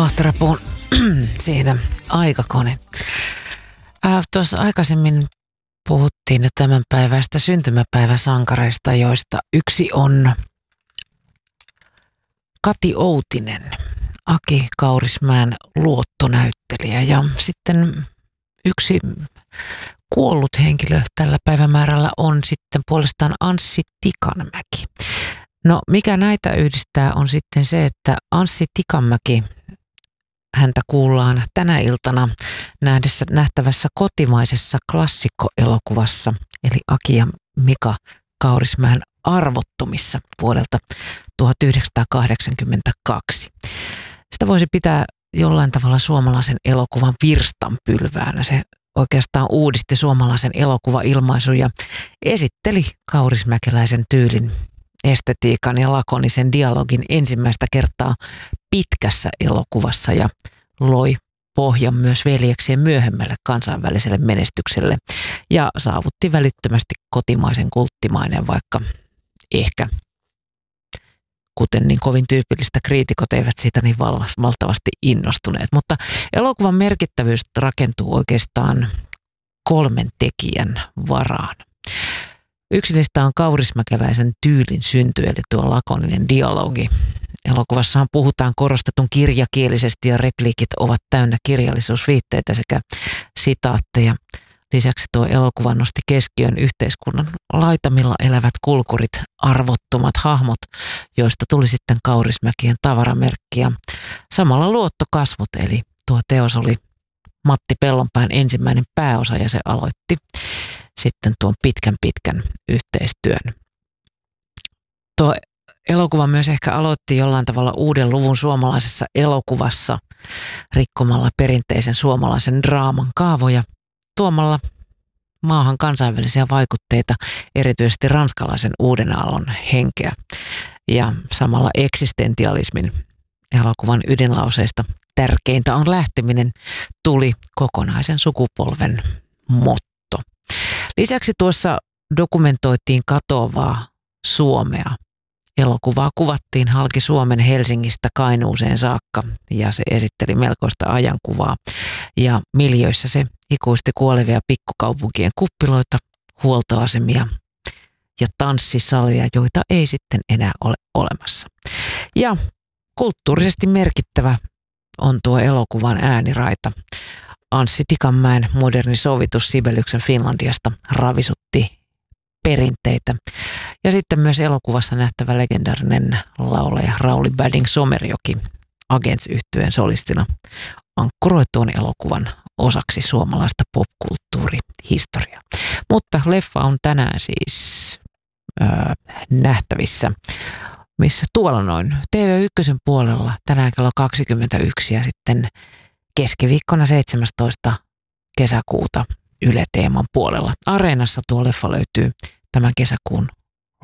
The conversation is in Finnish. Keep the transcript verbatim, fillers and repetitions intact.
Ahterapuun siinä aikakone. Äh, tuossa aikaisemmin puhuttiin nyt tämän päivästä syntymäpäiväsankareista, joista yksi on Kati Outinen, Aki Kaurismäen luottonäyttelijä, ja sitten yksi kuollut henkilö tällä päivämäärällä on sitten puolestaan Anssi Tikanmäki. No, mikä näitä yhdistää on sitten se, että Anssi Tikanmäki, häntä kuullaan tänä iltana nähdessä, nähtävässä kotimaisessa klassikkoelokuvassa, eli Aki ja Mika Kaurismäen Arvottomissa vuodelta tuhatyhdeksänsataakahdeksankymmentäkaksi. Sitä voisi pitää jollain tavalla suomalaisen elokuvan virstanpylväänä. Se oikeastaan uudisti suomalaisen elokuvailmaisun ja esitteli kaurismäkeläisen tyylin, estetiikan ja lakonisen dialogin ensimmäistä kertaa pitkässä elokuvassa ja loi pohjan myös veljeksien myöhemmälle kansainväliselle menestykselle ja saavutti välittömästi kotimaisen kulttimainen, vaikka ehkä, kuten niin kovin tyypillistä, kriitikot eivät siitä niin valtavasti innostuneet. Mutta elokuvan merkittävyys rakentuu oikeastaan kolmen tekijän varaan. Yksi niistä on kaurismäkeläisen tyylin synty, eli tuo lakoninen dialogi. Elokuvassahan puhutaan korostetun kirjakielisesti ja repliikit ovat täynnä kirjallisuusviitteitä sekä sitaatteja. Lisäksi tuo elokuva nosti keskiön yhteiskunnan laitamilla elävät kulkurit, arvottomat hahmot, joista tuli sitten Kaurismäkien tavaramerkki. Ja samalla luottokasvot, eli tuo teos oli Matti Pellonpään ensimmäinen pääosa ja se aloitti sitten tuon pitkän pitkän yhteistyön. Tuo elokuva myös ehkä aloitti jollain tavalla uuden luvun suomalaisessa elokuvassa rikkomalla perinteisen suomalaisen draaman kaavoja, tuomalla maahan kansainvälisiä vaikutteita, erityisesti ranskalaisen uuden aallon henkeä. Ja samalla eksistentialismin elokuvan ydinlauseista tärkeintä on lähteminen tuli kokonaisen sukupolven motto. Lisäksi tuossa dokumentoitiin katoavaa Suomea. Elokuvaa kuvattiin halki Suomen Helsingistä Kainuuseen saakka ja se esitteli melkoista ajankuvaa. Ja miljöissä se ikuisti kuolevia pikkukaupunkien kuppiloita, huoltoasemia ja tanssisalia, joita ei sitten enää ole olemassa. Ja kulttuurisesti merkittävä on tuo elokuvan ääniraita. Anssi Tikanmäen moderni sovitus Sibeliuksen Finlandiasta ravisutti perinteitä. Ja sitten myös elokuvassa nähtävä legendaarinen laulaja Rauli Badding Somerjoki Agents-yhtyeen solistina ankkuroi tuon elokuvan osaksi suomalaista popkulttuurihistoriaa. Mutta leffa on tänään siis ää, nähtävissä, missä tuolla noin T V yksi puolella tänään kello kaksikymmentäyksi ja sitten keskiviikkona seitsemästoista kesäkuuta Yle Teeman puolella. Areenassa tuo leffa löytyy tämän kesäkuun